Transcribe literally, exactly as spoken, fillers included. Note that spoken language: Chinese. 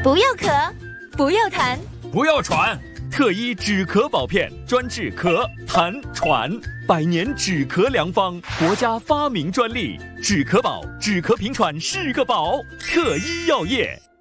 不要咳，不要痰， 不要喘。特医止咳宝片，专治咳、痰、喘，百年止咳良方，国家发明专利。止咳宝，止咳平喘是个宝。特医药业。